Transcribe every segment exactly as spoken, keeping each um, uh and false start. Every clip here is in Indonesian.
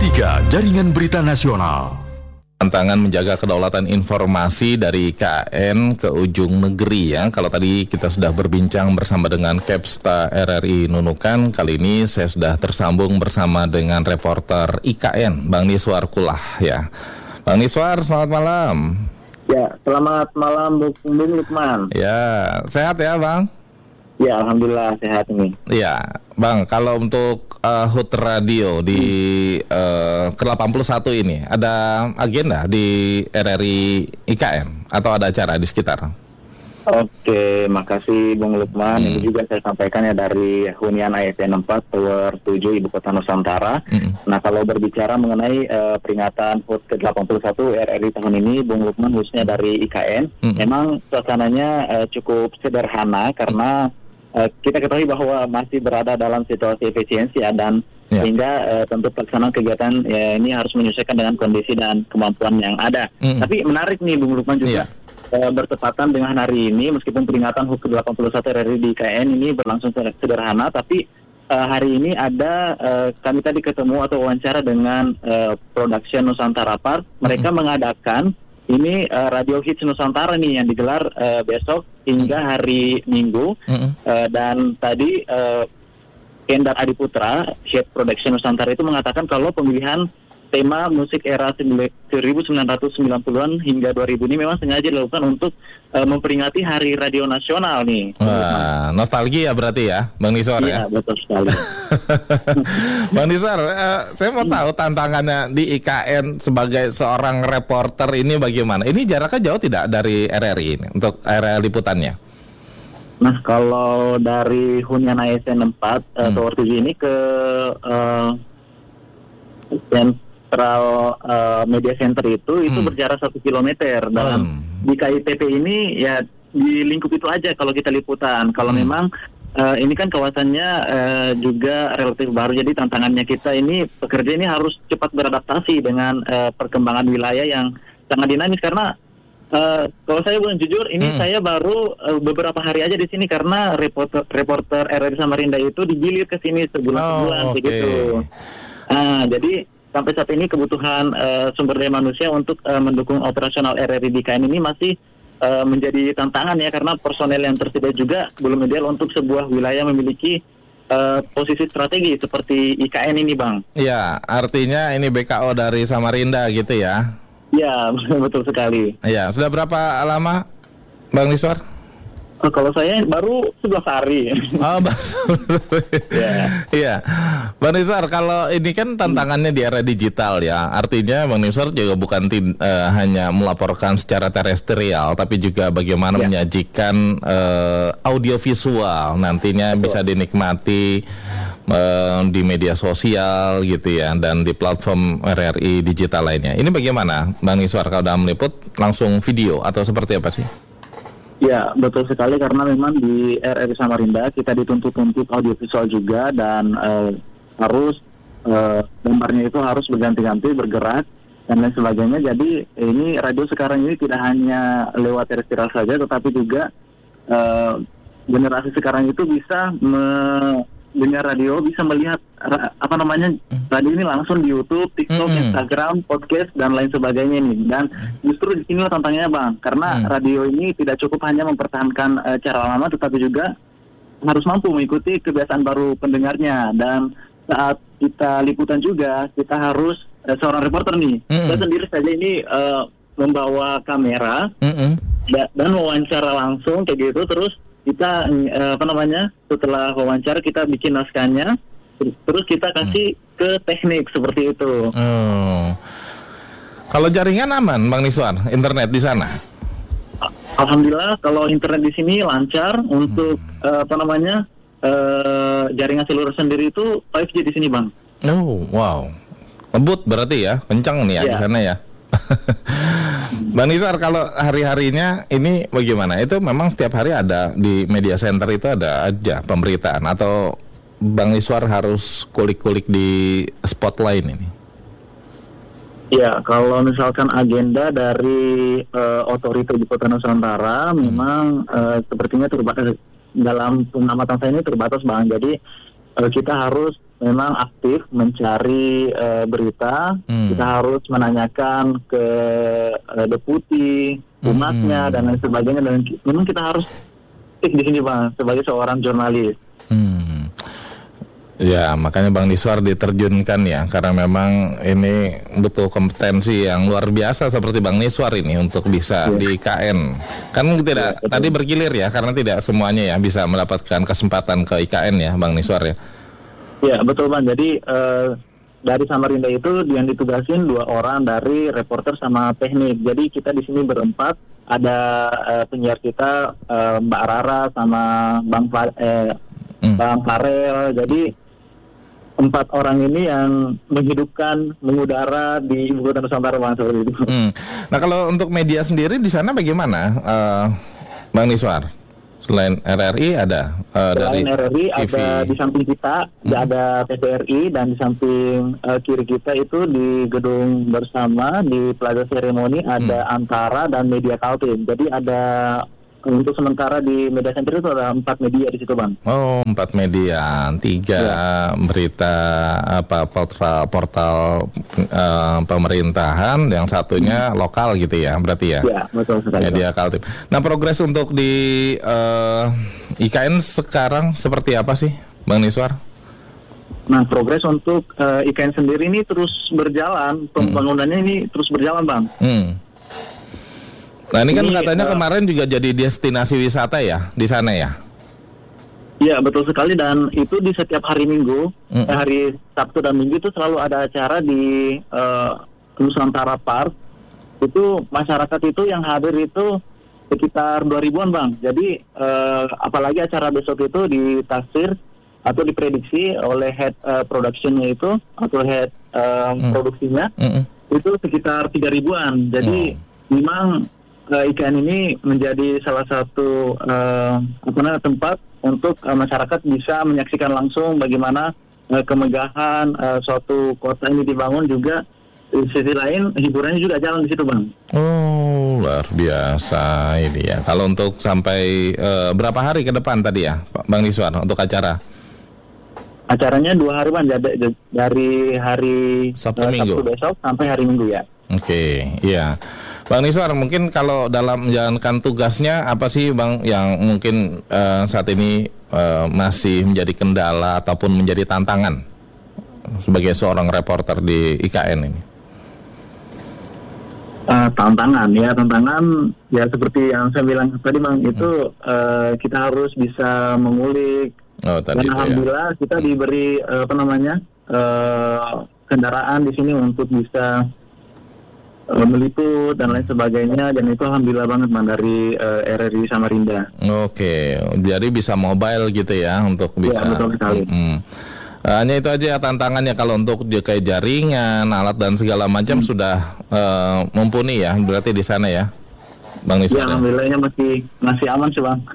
tiga Jaringan Berita Nasional. Tantangan menjaga kedaulatan informasi dari I K N ke ujung negeri ya. Kalau tadi kita sudah berbincang bersama dengan Kepsta R R I Nunukan, kali ini saya sudah tersambung bersama dengan reporter I K N, Bang Niswar Kulah ya. Bang Niswar, selamat malam. Ya, selamat malam Bung Lukman. Ya, sehat ya Bang? Ya, alhamdulillah sehat ini. Ya, Bang, kalau untuk uh, H U T Radio di uh, ke delapan puluh satu ini ada agenda di R R I I K N atau ada acara di sekitar? Oke, makasih Bung Lukman. Hmm. Ini juga saya sampaikan ya dari hunian A S N empat Tower tujuh Ibu Kota Nusantara. Hmm. Nah, kalau berbicara mengenai uh, peringatan H U T ke delapan puluh satu R R I tahun ini, Bung Lukman khususnya dari I K N, hmm. memang suasananya uh, cukup sederhana karena uh, kita ketahui bahwa masih berada dalam situasi efisiensi ya, dan yeah. sehingga uh, tentu pelaksanaan kegiatan ya, ini harus menyesuaikan dengan kondisi dan kemampuan yang ada. Hmm. Tapi menarik nih Bung Lukman juga. Yeah. bertepatan dengan hari ini, meskipun peringatan H U T ke delapan puluh satu R R I di I K N ini berlangsung sederhana, tapi uh, hari ini ada uh, kami tadi ketemu atau wawancara dengan uh, Production Nusantara Park. Mereka mm-hmm. mengadakan ini uh, Radio Hits Nusantara nih yang digelar uh, besok hingga hari Minggu. Mm-hmm. uh, dan tadi uh, Kendar Adiputra, Head Production Nusantara itu mengatakan kalau pemilihan tema musik era seribu sembilan ratus sembilan puluhan hingga dua ribu ini memang sengaja dilakukan untuk uh, memperingati Hari Radio Nasional nih. Wah, nostalgia berarti ya, Bang Niswar ya? Iya, betul sekali. Bang Niswar, uh, saya mau tahu tantangannya di I K N sebagai seorang reporter ini bagaimana? Ini jaraknya jauh tidak dari R R I ini untuk area liputannya? Nah, kalau dari hunian A S N empat uh, hmm. Tower tujuh ini ke uh, Central uh, Media Center itu itu hmm. berjarak satu kilometer dan hmm. di K I T P ini ya di lingkup itu aja kalau kita liputan. Kalau hmm. memang uh, ini kan kawasannya uh, juga relatif baru, jadi tantangannya kita ini pekerja ini harus cepat beradaptasi dengan uh, perkembangan wilayah yang sangat dinamis karena uh, kalau saya boleh jujur ini hmm. saya baru uh, beberapa hari aja di sini karena reporter reporter R R I Samarinda itu digilir ke sini sebulan-sebulan oh, okay. begitu. Nah, jadi sampai saat ini kebutuhan uh, sumber daya manusia untuk uh, mendukung operasional R R I di I K N ini masih uh, menjadi tantangan ya, karena personel yang tersedia juga belum ideal untuk sebuah wilayah memiliki uh, posisi strategi seperti I K N ini, Bang. Iya, artinya ini B K O dari Samarinda gitu ya? Iya, betul sekali. Iya, sudah berapa lama, Bang Niswar? Oh, kalau saya baru sebelas hari. Oh, baru yeah. Iya. Bang Niswar, kalau ini kan tantangannya di era digital ya. Artinya Bang Niswar juga bukan tim, uh, hanya melaporkan secara terestrial, tapi juga bagaimana yeah. menyajikan uh, audiovisual nantinya oh. bisa dinikmati uh, di media sosial gitu ya, dan di platform R R I digital lainnya. Ini bagaimana Bang Niswar kalau dalam meliput langsung video atau seperti apa sih? Ya, betul sekali, karena memang di R R I Samarinda kita dituntut-tuntut audiovisual juga, dan uh, harus uh, gambarnya itu harus berganti-ganti, bergerak dan lain sebagainya. Jadi ini radio sekarang ini tidak hanya lewat terestrial saja, tetapi juga uh, generasi sekarang itu bisa mendengar radio, bisa melihat apa namanya radio ini langsung di YouTube, TikTok, mm-hmm. Instagram, podcast dan lain sebagainya ini. Dan justru di sini tantangannya, Bang, karena mm. radio ini tidak cukup hanya mempertahankan uh, cara lama, tetapi juga harus mampu mengikuti kebiasaan baru pendengarnya. Dan saat kita liputan juga kita harus uh, seorang reporter nih, mm-hmm. saya sendiri saja ini uh, membawa kamera mm-hmm. da- dan wawancara langsung kayak gitu. Terus kita uh, apa namanya setelah wawancara kita bikin naskahnya, terus kita kasih hmm. ke teknik seperti itu. Oh. Kalau jaringan aman, Bang Niswar, internet di sana? Alhamdulillah, kalau internet di sini lancar. Untuk hmm. uh, apa namanya uh, jaringan seluler sendiri itu lima G di sini, Bang. Oh, wow, ngebut berarti ya, kencang nih ya, ya. Di sana ya. Bang Niswar, kalau hari-harinya ini bagaimana? Itu memang setiap hari ada di media center itu ada aja pemberitaan, atau Bang Niswar harus kulik-kulik di spot lain ini? Ya, kalau misalkan agenda dari uh, otorita di Kota Nusantara, hmm. memang uh, sepertinya terbatas. Dalam pengamatan saya ini terbatas, Bang. Jadi uh, kita harus memang aktif mencari uh, berita. Hmm. Kita harus menanyakan ke uh, deputi, umatnya, hmm. dan lain sebagainya. Dan memang kita harus aktif di sini Bang, sebagai seorang jurnalis. Hmm. Ya, makanya Bang Nizwar diterjunkan ya, karena memang ini butuh kompetensi yang luar biasa seperti Bang Nizwar ini untuk bisa ya. Di K N. Kan tidak ya, tadi bergilir ya, karena tidak semuanya ya bisa mendapatkan kesempatan ke I K N ya, Bang Nizwar ya. Ya, betul Bang. Jadi uh, dari Samarinda itu yang ditugasin dua orang dari reporter sama teknik. Jadi kita di sini berempat, ada uh, penyiar kita uh, Mbak Rara sama Bang Fa- eh, hmm. Bang Farel. Jadi empat orang ini yang menghidupkan mengudara di Ibu Kota Nusantara Bang, seperti itu. Hmm. Nah kalau untuk media sendiri di sana bagaimana, uh, Bang Nizwar? Selain R R I ada uh, Selain dari R R I T V. Ada di samping kita, hmm. ada T V R I, dan di samping uh, kiri kita itu di gedung bersama di Plaza Seremoni ada hmm. Antara dan Media Kaltim. Jadi ada untuk sementara di media center itu ada empat media di situ Bang. Oh, empat media, tiga ya. Berita apa portal portal uh, pemerintahan, yang satunya hmm. lokal gitu ya, berarti ya. Iya, betul sekali. Media Kaltim. Nah, progres untuk di uh, I K N sekarang seperti apa sih, Bang Nizwar? Nah, progres untuk uh, I K N sendiri ini terus berjalan, pembangunannya hmm. ini terus berjalan Bang. Hmm. Nah ini kan ini, katanya uh, kemarin juga jadi destinasi wisata ya di sana ya? Iya betul sekali, dan itu di setiap hari Minggu, mm. eh, hari Sabtu dan Minggu itu selalu ada acara di uh, Nusantara Park. Itu masyarakat itu yang hadir itu sekitar dua ribuan Bang. Jadi uh, apalagi acara besok itu ditaksir atau diprediksi oleh head uh, productionnya itu atau head uh, mm. produksinya mm-mm. itu sekitar tiga ribuan. Jadi oh. memang Uh, I K N ini menjadi salah satu uh, apa namanya tempat untuk uh, masyarakat bisa menyaksikan langsung bagaimana uh, kemegahan uh, suatu kota ini dibangun. Juga di sisi lain hiburannya juga jalan di situ Bang. Oh luar biasa ini ya. Kalau untuk sampai uh, berapa hari ke depan tadi ya Pak Bang Nizwar untuk acara? Acaranya dua hari Bang, dari, dari hari Sabtu, uh, Minggu. Sabtu besok sampai hari Minggu ya. Oke, okay, iya. Bang Nizwar, mungkin kalau dalam menjalankan tugasnya apa sih Bang yang mungkin uh, saat ini uh, masih menjadi kendala ataupun menjadi tantangan sebagai seorang reporter di I K N ini? Uh, tantangan ya, tantangan ya seperti yang saya bilang tadi Bang, hmm. itu uh, kita harus bisa mengulik. Oh, tadi dan alhamdulillah ya. Kita diberi uh, apa namanya uh, kendaraan di sini untuk bisa meliput dan lain sebagainya, dan itu alhamdulillah banget Bang dari uh, R R I Samarinda. Oke, jadi bisa mobile gitu ya untuk bisa. Ya, betul sekali. Hmm. Hanya itu aja tantangannya. Kalau untuk kayak jaringan, alat dan segala macam hmm. sudah uh, mumpuni ya, berarti di sana ya, Bang Nizwar. Ya, alhamdulillahnya masih masih aman sih Bang.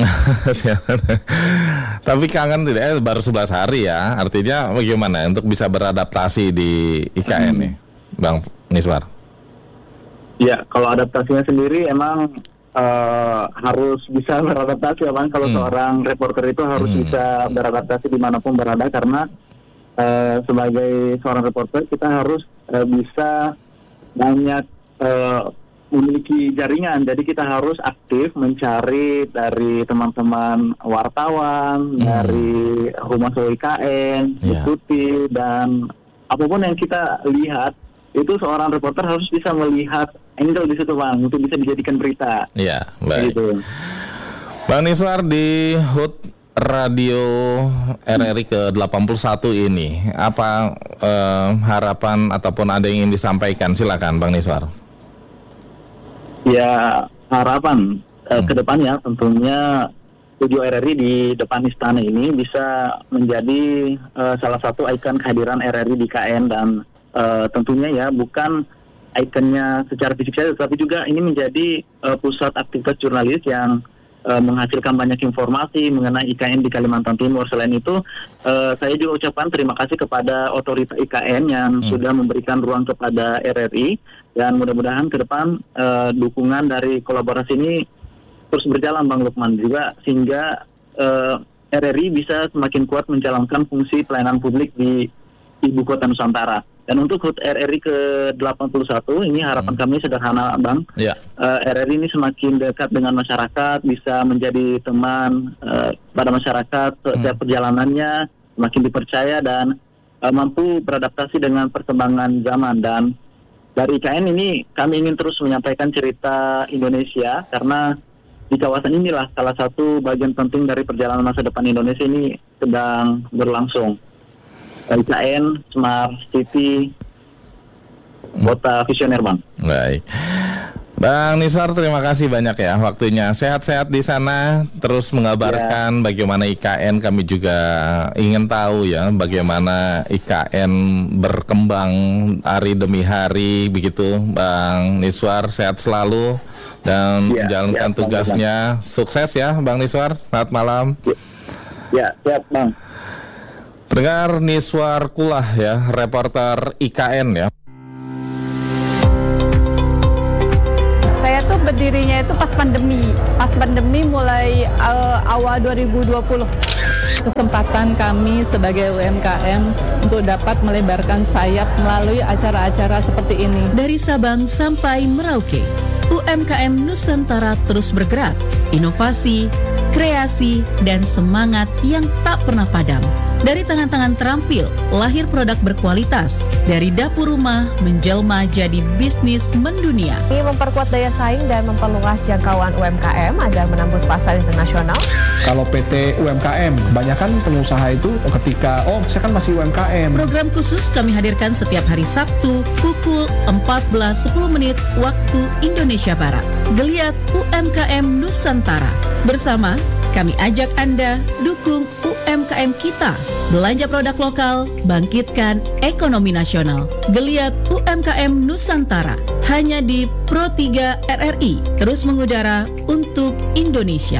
Tapi kangen tidak? Eh, baru sebelas hari ya, artinya bagaimana untuk bisa beradaptasi di I K N hmm. nih, Bang Nizwar? Ya, kalau adaptasinya sendiri emang uh, harus bisa beradaptasi ya Bang. Kalau hmm. seorang reporter itu harus hmm. bisa beradaptasi dimanapun berada, karena uh, sebagai seorang reporter kita harus uh, bisa banyak uh, memiliki jaringan. Jadi kita harus aktif mencari dari teman-teman wartawan, hmm. dari humas I K N, deputi, yeah. dan apapun yang kita lihat, itu seorang reporter harus bisa melihat angle di situ Bang, untuk bisa dijadikan berita. Iya, baik. Gitu. Bang Nizwar di H U T Radio R R I ke delapan puluh satu ini, apa eh, harapan ataupun ada yang ingin disampaikan? Silakan Bang Nizwar. Ya, harapan eh, hmm. ke depannya tentunya studio R R I di depan istana ini bisa menjadi eh, salah satu ikon kehadiran R R I di K N, dan Uh, tentunya ya bukan ikonnya secara fisik saja, tapi juga ini menjadi uh, pusat aktivitas jurnalis yang uh, menghasilkan banyak informasi mengenai I K N di Kalimantan Timur. Selain itu, uh, saya juga ucapkan terima kasih kepada otoritas I K N yang hmm. sudah memberikan ruang kepada R R I, dan mudah-mudahan ke depan uh, dukungan dari kolaborasi ini terus berjalan Bang Lukman juga, sehingga uh, R R I bisa semakin kuat menjalankan fungsi pelayanan publik di Ibu Kota Nusantara. Dan untuk H U T R R I ke delapan puluh satu ini harapan hmm. kami sederhana, Bang. Ya. Uh, R R I ini semakin dekat dengan masyarakat, bisa menjadi teman uh, pada masyarakat setiap hmm. perjalanannya, semakin dipercaya dan uh, mampu beradaptasi dengan perkembangan zaman. Dan dari I K N ini kami ingin terus menyampaikan cerita Indonesia karena di kawasan inilah salah satu bagian penting dari perjalanan masa depan Indonesia ini sedang berlangsung. I K N, Smart City, kota visioner, Bang. Baik. Bang Niswar, terima kasih banyak ya waktunya. Sehat-sehat di sana, terus mengabarkan ya. Bagaimana I K N. Kami juga ingin tahu ya bagaimana I K N berkembang hari demi hari begitu. Bang Niswar, sehat selalu dan ya, menjalankan ya, tugasnya. Bang. Sukses ya Bang Niswar. Selamat malam. Ya, siap Bang. Pendengar, Niswar Kulah ya, reporter I K N ya. Saya tuh berdirinya itu pas pandemi. Pas pandemi mulai uh, awal dua ribu dua puluh. Kesempatan kami sebagai U M K M untuk dapat melebarkan sayap melalui acara-acara seperti ini. Dari Sabang sampai Merauke, U M K M Nusantara terus bergerak, inovasi, kreasi, dan semangat yang tak pernah padam. Dari tangan-tangan terampil, lahir produk berkualitas. Dari dapur rumah, menjelma jadi bisnis mendunia. Ini memperkuat daya saing dan memperluas jangkauan U M K M agar menembus pasar internasional. Kalau P T U M K M, kebanyakan pengusaha itu ketika, oh saya kan masih U M K M. Program khusus kami hadirkan setiap hari Sabtu pukul empat belas sepuluh menit waktu Indonesia Barat. Geliat U M K M Nusantara. Bersama, kami ajak Anda dukung U M K M kita. Belanja produk lokal, bangkitkan ekonomi nasional. Geliat U M K M Nusantara. Hanya di Pro tiga R R I. Terus mengudara untuk Indonesia.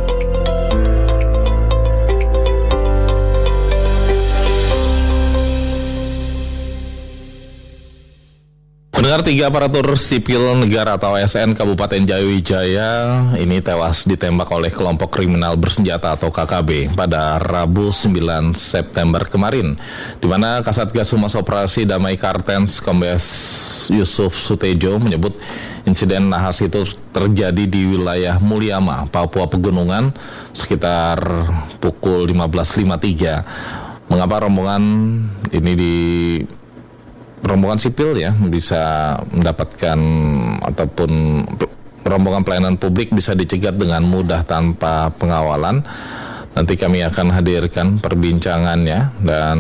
Pendengar, tiga aparatur sipil negara atau A S N Kabupaten Jayawijaya ini tewas ditembak oleh kelompok kriminal bersenjata atau K K B pada Rabu sembilan September kemarin, di mana Kasatgas Humas Operasi Damai Kartens Kombes Yusuf Sutejo menyebut insiden nahas itu terjadi di wilayah Mulyama, Papua Pegunungan sekitar pukul lima belas lima puluh tiga. Mengapa rombongan ini di rombongan sipil ya bisa mendapatkan ataupun rombongan pelayanan publik bisa dicegat dengan mudah tanpa pengawalan? Nanti kami akan hadirkan perbincangannya dan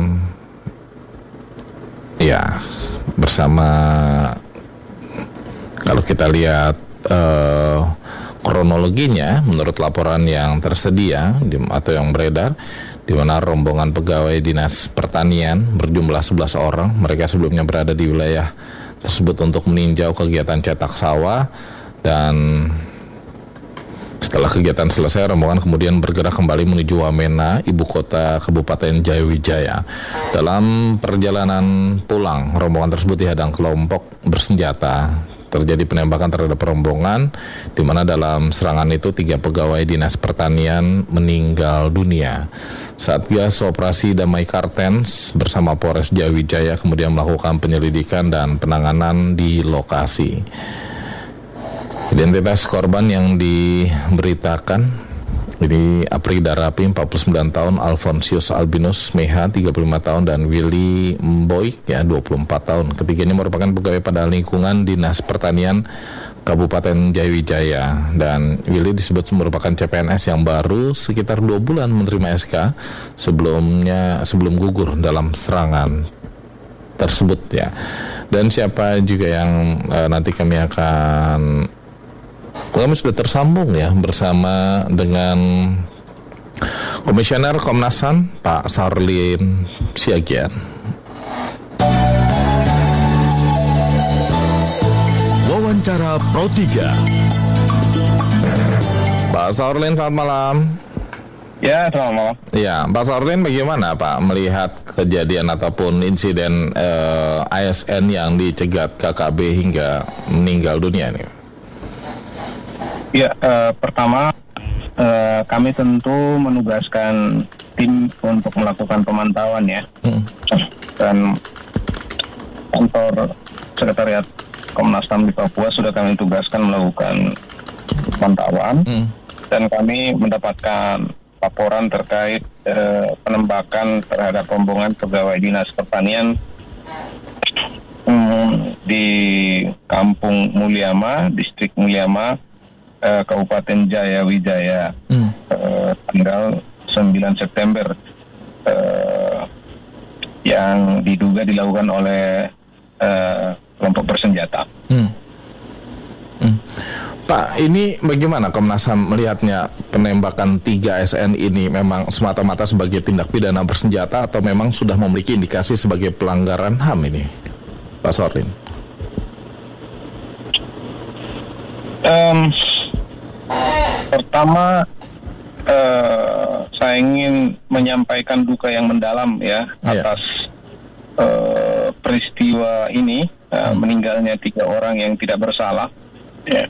ya bersama, kalau kita lihat uh, kronologinya menurut laporan yang tersedia di, atau yang beredar, di mana rombongan pegawai Dinas Pertanian berjumlah sebelas orang. Mereka sebelumnya berada di wilayah tersebut untuk meninjau kegiatan cetak sawah, dan setelah kegiatan selesai, rombongan kemudian bergerak kembali menuju Wamena, ibu kota Kabupaten Jayawijaya. Dalam perjalanan pulang, rombongan tersebut dihadang kelompok bersenjata. Terjadi penembakan terhadap rombongan, di mana dalam serangan itu tiga pegawai Dinas Pertanian meninggal dunia. Satgas Operasi Damai Kartens bersama Polres Jayawijaya kemudian melakukan penyelidikan dan penanganan di lokasi. Identitas korban yang diberitakan ini Apri Darapi empat puluh sembilan tahun, Alfonsius Albinus Meha tiga puluh lima tahun, dan Willy Mboik ya dua puluh empat tahun. Ketiganya merupakan pegawai pada lingkungan Dinas Pertanian Kabupaten Jayawijaya, dan Willy disebut merupakan C P N S yang baru sekitar dua bulan menerima S K sebelumnya sebelum gugur dalam serangan tersebut ya. Dan siapa juga yang uh, nanti kami akan kami sudah tersambung ya bersama dengan Komisioner Komnas H A M Pak Sahrlin Siagian. Wawancara Pro tiga. Pak Sahrlin, selamat malam. Ya, selamat malam. Ya, Pak Sahrlin, bagaimana Pak melihat kejadian ataupun insiden eh, A S N yang dicegat K K B hingga meninggal dunia ini? Ya, eh, pertama uh, kami tentu menugaskan tim untuk melakukan pemantauan ya. Hmm. Dan kantor sekretariat Komnas H A M di Papua sudah kami tugaskan melakukan pemantauan. Hmm. Dan kami mendapatkan laporan terkait uh, penembakan terhadap rombongan pegawai Dinas Pertanian um, di Kampung Mulyama, Distrik Mulyama, uh, Kabupaten Jaya Wijaya, hmm. uh, tanggal sembilan September, uh, yang diduga dilakukan oleh uh, kelompok bersenjata. Hmm. Hmm. Pak, ini bagaimana Komnas H A M melihatnya penembakan tiga A S N ini memang semata-mata sebagai tindak pidana bersenjata atau memang sudah memiliki indikasi sebagai pelanggaran H A M ini, Pak Sorlin? Um, pertama, uh, saya ingin menyampaikan duka yang mendalam ya atas yeah. uh, peristiwa ini, uh, hmm. meninggalnya tiga orang yang tidak bersalah. Ya.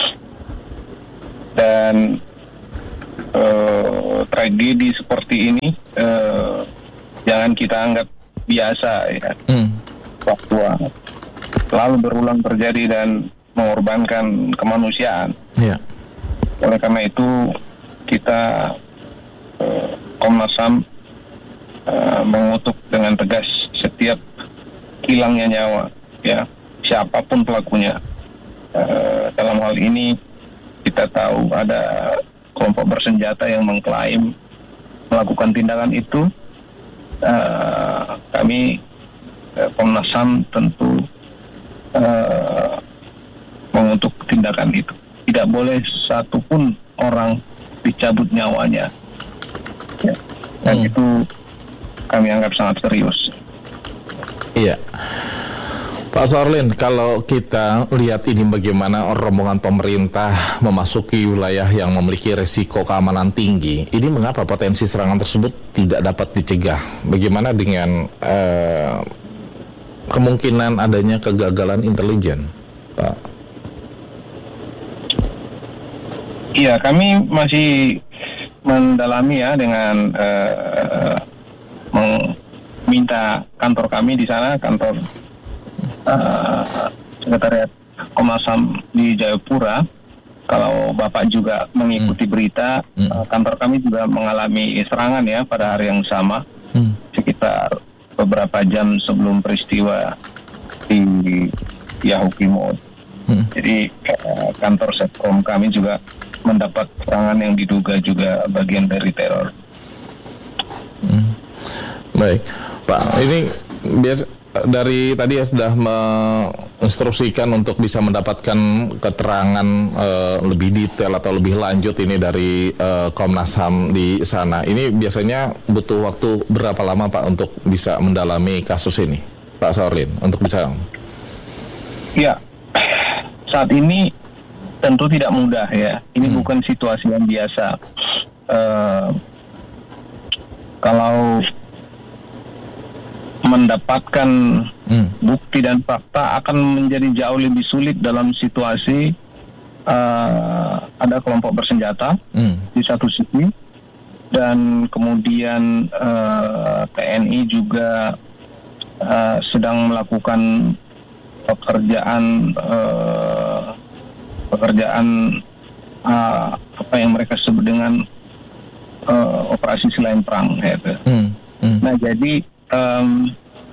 Dan uh, tragedi seperti ini uh, jangan kita anggap biasa ya, hmm. bahwa selalu berulang terjadi dan mengorbankan kemanusiaan. Yeah. Oleh karena itu kita uh, Komnas H A M uh, mengutuk dengan tegas setiap hilangnya nyawa ya, siapapun pelakunya. Uh, dalam hal ini kita tahu ada kelompok bersenjata yang mengklaim melakukan tindakan itu. Uh, kami uh, Komnas H A M tentu uh, mengutuk tindakan itu. Tidak boleh satupun orang dicabut nyawanya. Ya. Dan hmm. itu kami anggap sangat serius. Iya. Pak Sorlin, kalau kita lihat ini bagaimana rombongan pemerintah memasuki wilayah yang memiliki risiko keamanan tinggi, ini mengapa potensi serangan tersebut tidak dapat dicegah? Bagaimana dengan eh, kemungkinan adanya kegagalan intelijen, Pak? Iya, kami masih mendalami ya dengan eh, meminta kantor kami di sana, kantor Uh, sekretariat Komnas H A M di Jayapura. Kalau Bapak juga mengikuti hmm. berita, hmm. Uh, kantor kami juga mengalami serangan ya pada hari yang sama, hmm. sekitar beberapa jam sebelum peristiwa di Yahukimo. Hmm. Jadi uh, kantor Setkom kami juga mendapat serangan yang diduga juga bagian dari teror. Hmm. Baik, Pak. Ini biasa. Dari tadi ya sudah menginstruksikan untuk bisa mendapatkan keterangan uh, lebih detail atau lebih lanjut ini dari uh, Komnas H A M di sana. Ini biasanya butuh waktu berapa lama Pak untuk bisa mendalami kasus ini, Pak Sorlin, untuk bisa? Ya, saat ini tentu tidak mudah ya. Ini hmm. bukan situasi yang biasa. Uh, kalau mendapatkan hmm. bukti dan fakta akan menjadi jauh lebih sulit dalam situasi uh, ada kelompok bersenjata hmm. di satu sisi, dan kemudian uh, T N I juga uh, sedang melakukan pekerjaan uh, pekerjaan uh, apa yang mereka sebut dengan uh, operasi selain perang gitu. Hmm. Hmm. Nah jadi Um,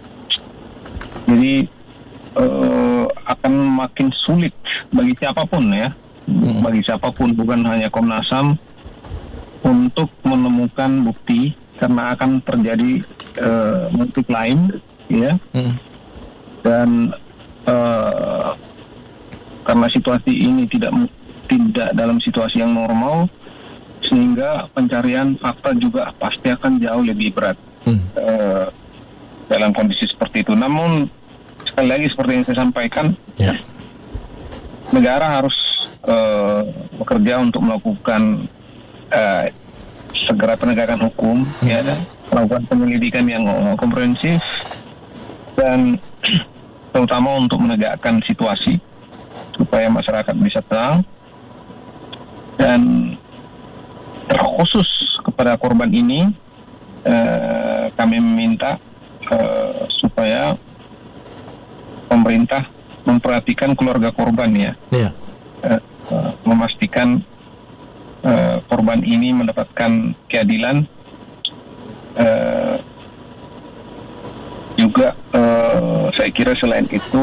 jadi uh, akan makin sulit bagi siapapun ya, hmm. bagi siapapun, bukan hanya Komnas H A M, untuk menemukan bukti, karena akan terjadi uh, multi-claim ya, hmm. dan uh, karena situasi ini tidak tidak dalam situasi yang normal, sehingga pencarian fakta juga pasti akan jauh lebih berat. Hmm. Uh, dalam kondisi seperti itu. Namun sekali lagi seperti yang saya sampaikan, yeah. negara harus uh, bekerja untuk melakukan uh, segera penegakan hukum, hmm. ya, melakukan penyelidikan yang komprehensif, dan terutama untuk menegakkan situasi supaya masyarakat bisa tenang. Dan terkhusus kepada korban ini, uh, kami meminta uh, supaya pemerintah memperhatikan keluarga korban ya, yeah. uh, uh, memastikan uh, korban ini mendapatkan keadilan. Uh, juga uh, saya kira selain itu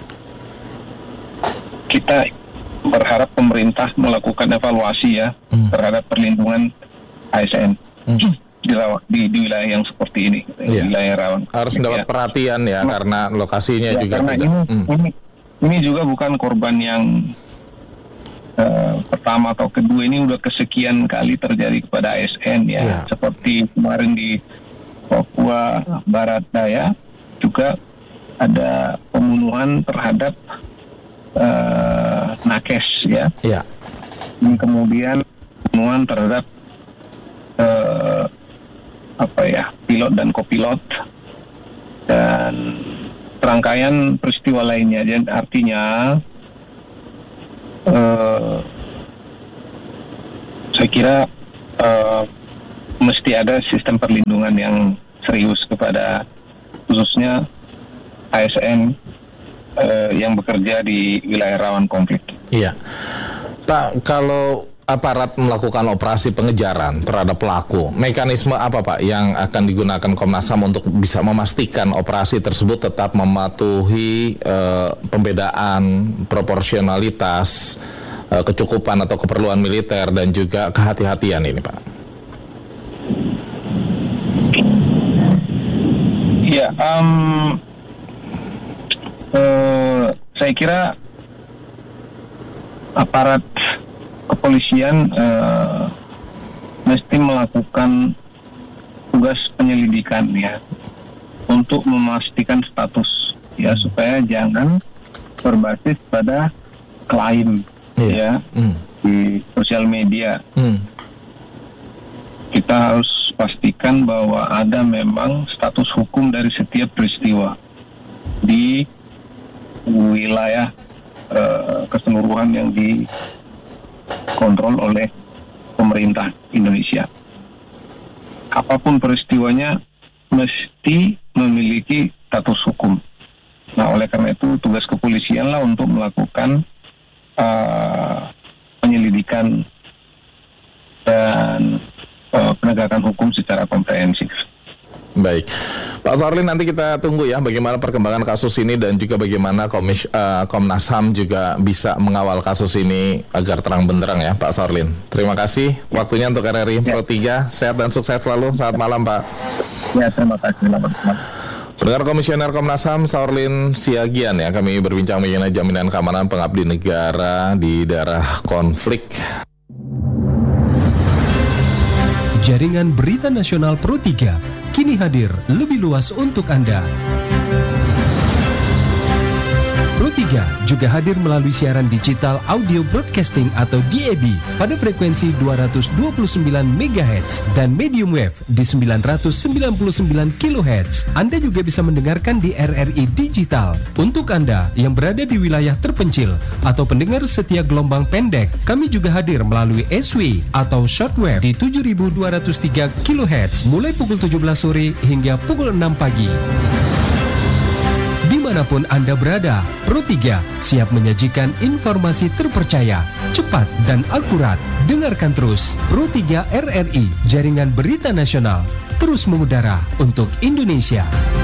kita berharap pemerintah melakukan evaluasi ya hmm. terhadap perlindungan A S N hmm. di, di, di wilayah yang seperti ini, yeah. wilayah rawan. Harus mendapat ya. perhatian ya, nah, karena lokasinya ya, juga. Karena tidak. Ini, hmm. ini, ini juga bukan korban yang uh, pertama atau kedua, ini udah kesekian kali terjadi kepada A S N ya, yeah. seperti kemarin di Papua Barat Daya juga ada pembunuhan terhadap uh, nakes ya, yeah. dan kemudian pembunuhan terhadap uh, apa ya pilot dan kopilot dan serangkaian peristiwa lainnya. Dan artinya uh, saya kira uh, mesti ada sistem perlindungan yang serius kepada khususnya A S N uh, yang bekerja di wilayah rawan konflik. Iya, Pak, kalau aparat melakukan operasi pengejaran terhadap pelaku, mekanisme apa Pak yang akan digunakan Komnas H A M untuk bisa memastikan operasi tersebut tetap mematuhi uh, pembedaan, proporsionalitas, uh, kecukupan atau keperluan militer dan juga kehati-hatian ini Pak? Ya, um, uh, saya kira aparat kepolisian uh, mesti melakukan tugas penyelidikan ya untuk memastikan status ya supaya jangan berbasis pada klaim yeah. ya mm. di sosial media. Mm. Kita harus pastikan bahwa ada memang status hukum dari setiap peristiwa di wilayah uh, keseluruhan yang dikontrol oleh pemerintah Indonesia. Apapun peristiwanya mesti memiliki status hukum. Nah, oleh karena itu tugas kepolisian lah untuk melakukan uh, penyelidikan dan penegakan hukum secara komprehensif. Baik, Pak Sahrlin, nanti kita tunggu ya bagaimana perkembangan kasus ini dan juga bagaimana Komis, uh, Komnas H A M juga bisa mengawal kasus ini agar terang benderang ya Pak Sahrlin. Terima kasih waktunya untuk R R I Pro tiga. Sehat dan sukses selalu. Selamat malam Pak. Ya, terima kasih. Selamat malam. Pendengar Komisioner Komnas H A M Sahrlin Siagian ya, kami berbincang mengenai jaminan keamanan pengabdi negara di daerah konflik. Jaringan Berita Nasional Pro tiga kini hadir lebih luas untuk Anda. Pro tiga juga hadir melalui siaran digital audio broadcasting atau D A B pada frekuensi dua ratus dua puluh sembilan megahertz dan medium wave di sembilan ratus sembilan puluh sembilan kilohertz. Anda juga bisa mendengarkan di R R I Digital. Untuk Anda yang berada di wilayah terpencil atau pendengar setia gelombang pendek, kami juga hadir melalui S W atau shortwave di tujuh ribu dua ratus tiga kilohertz mulai pukul tujuh belas sore hingga pukul enam pagi. Dimanapun Anda berada, Pro tiga siap menyajikan informasi terpercaya, cepat dan akurat. Dengarkan terus Pro tiga R R I, Jaringan Berita Nasional, terus mengudara untuk Indonesia.